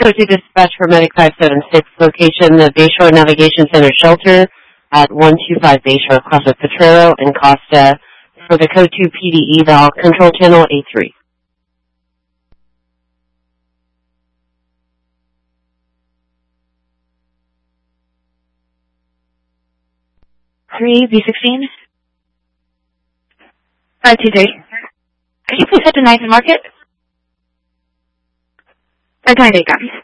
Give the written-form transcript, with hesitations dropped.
Code 2 dispatch for Medic 576, location the Bayshore Navigation Center shelter at 125 Bayshore, across with Potrero and Costa, for the Code 2 PDE valve control channel A3. V16. 523. Could you please head to 9th and Market? 528, copy.